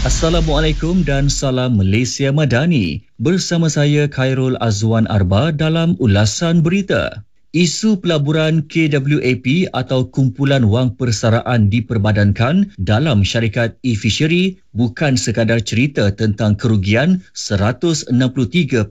Assalamualaikum dan salam Malaysia Madani. Bersama saya Khairul Azwan Arba dalam ulasan berita. Isu pelaburan KWAP atau Kumpulan Wang Persaraan diperbadankan dalam syarikat e-fishery bukan sekadar cerita tentang kerugian RM163.4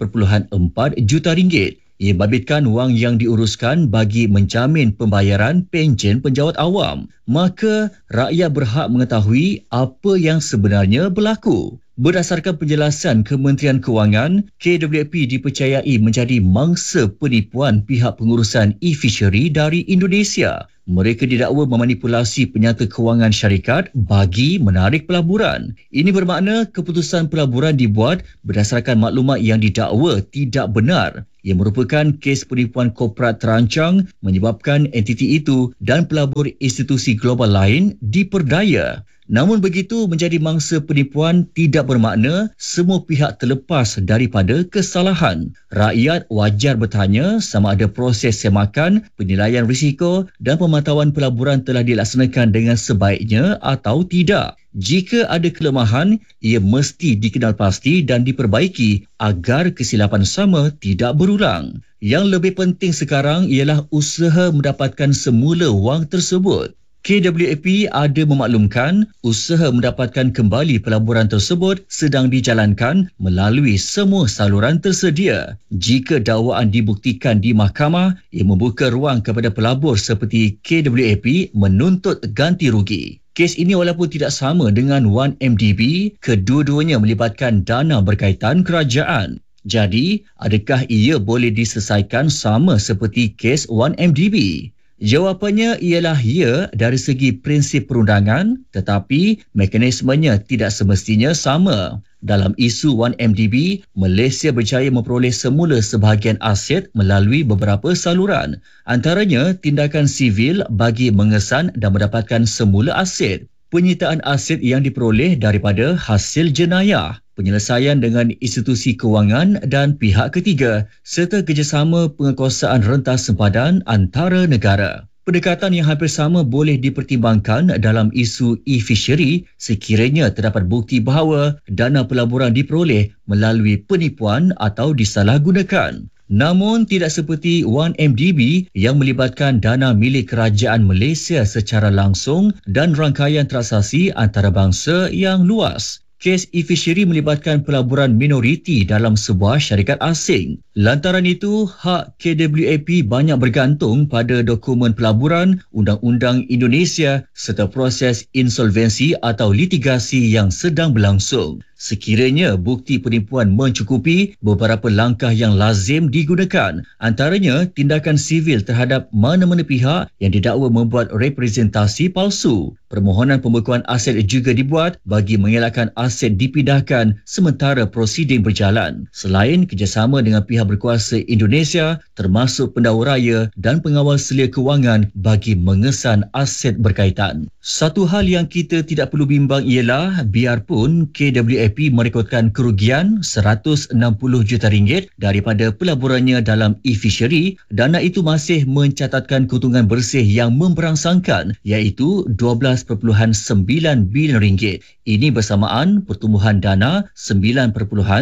juta. Ia babitkan wang yang diuruskan bagi menjamin pembayaran pencen penjawat awam. Maka rakyat berhak mengetahui apa yang sebenarnya berlaku. Berdasarkan penjelasan Kementerian Kewangan, KWAP dipercayai menjadi mangsa penipuan pihak pengurusan e-fishery dari Indonesia. Mereka didakwa memanipulasi penyata kewangan syarikat bagi menarik pelaburan. Ini bermakna keputusan pelaburan dibuat berdasarkan maklumat yang didakwa tidak benar. Ia merupakan kes penipuan korporat terancang menyebabkan entiti itu dan pelabur institusi global lain diperdaya. Namun begitu, menjadi mangsa penipuan tidak bermakna semua pihak terlepas daripada kesalahan. Rakyat wajar bertanya sama ada proses semakan, penilaian risiko dan pemantauan pelaburan telah dilaksanakan dengan sebaiknya atau tidak. Jika ada kelemahan, ia mesti dikenal pasti dan diperbaiki agar kesilapan sama tidak berulang. Yang lebih penting sekarang ialah usaha mendapatkan semula wang tersebut. KWAP ada memaklumkan usaha mendapatkan kembali pelaburan tersebut sedang dijalankan melalui semua saluran tersedia. Jika dakwaan dibuktikan di mahkamah, ia membuka ruang kepada pelabur seperti KWAP menuntut ganti rugi. Kes ini walaupun tidak sama dengan 1MDB, kedua-duanya melibatkan dana berkaitan kerajaan. Jadi, adakah ia boleh diselesaikan sama seperti kes 1MDB? Jawapannya ialah ya dari segi prinsip perundangan, tetapi mekanismenya tidak semestinya sama. Dalam isu 1MDB, Malaysia berjaya memperoleh semula sebahagian aset melalui beberapa saluran. Antaranya tindakan sivil bagi mengesan dan mendapatkan semula aset, penyitaan aset yang diperoleh daripada hasil jenayah, penyelesaian dengan institusi kewangan dan pihak ketiga, serta kerjasama penguasaan rentas sempadan antara negara. Pendekatan yang hampir sama boleh dipertimbangkan dalam isu e-fishery sekiranya terdapat bukti bahawa dana pelaburan diperoleh melalui penipuan atau disalahgunakan. Namun tidak seperti 1MDB yang melibatkan dana milik kerajaan Malaysia secara langsung dan rangkaian transaksi antarabangsa yang luas. Kes e-fishery melibatkan pelaburan minoriti dalam sebuah syarikat asing. Lantaran itu, hak KWAP banyak bergantung pada dokumen pelaburan, Undang-Undang Indonesia serta proses insolvensi atau litigasi yang sedang berlangsung. Sekiranya bukti penipuan mencukupi, beberapa langkah yang lazim digunakan. Antaranya, tindakan sivil terhadap mana-mana pihak yang didakwa membuat representasi palsu. Permohonan pembekuan aset juga dibuat bagi mengelakkan aset dipindahkan sementara prosiding berjalan. Selain kerjasama dengan pihak berkuasa Indonesia, termasuk pendakwa raya dan pengawal selia kewangan bagi mengesan aset berkaitan. Satu hal yang kita tidak perlu bimbang ialah biarpun KWAP merekodkan kerugian RM160 juta daripada pelaburannya dalam e-fishery, dana itu masih mencatatkan keuntungan bersih yang memberangsangkan iaitu RM12.9 bilion. Ini bersamaan pertumbuhan dana 9.3%.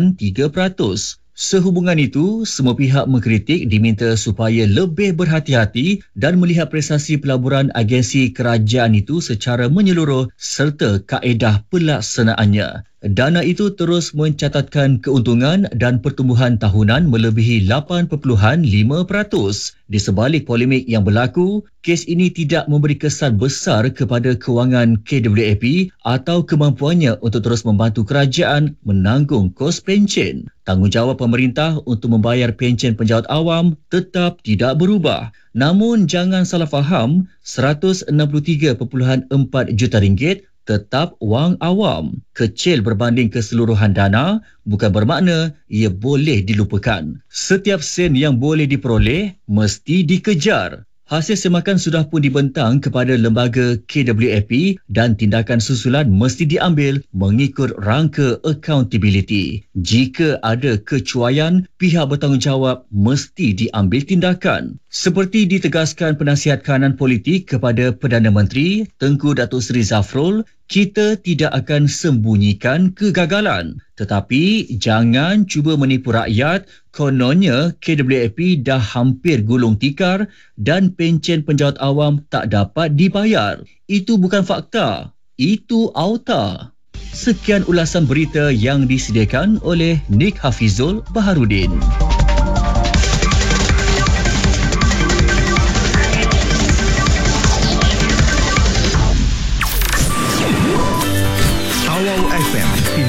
Sehubungan itu, semua pihak mengkritik diminta supaya lebih berhati-hati dan melihat prestasi pelaburan agensi kerajaan itu secara menyeluruh serta kaedah pelaksanaannya. Dana itu terus mencatatkan keuntungan dan pertumbuhan tahunan melebihi 8.5%. Di sebalik polemik yang berlaku, kes ini tidak memberi kesan besar kepada kewangan KWAP atau kemampuannya untuk terus membantu kerajaan menanggung kos pencen. Tanggungjawab pemerintah untuk membayar pencen penjawat awam tetap tidak berubah. Namun jangan salah faham, RM163.4 juta tetap wang awam. Kecil berbanding keseluruhan dana bukan bermakna ia boleh dilupakan. Setiap sen yang boleh diperoleh mesti dikejar. Hasil semakan sudah pun dibentang kepada lembaga KWAP dan tindakan susulan mesti diambil mengikut rangka accountability. Jika ada kecuaian, pihak bertanggungjawab mesti diambil tindakan. Seperti ditegaskan penasihat kanan politik kepada Perdana Menteri Tengku Datuk Seri Zafrul, Kita tidak akan sembunyikan kegagalan, tetapi jangan cuba menipu rakyat kononnya KWAP dah hampir gulung tikar dan pencen penjawat awam tak dapat dibayar. Itu bukan fakta, itu auta. Sekian ulasan berita yang disediakan oleh Nick Hafizul Baharudin.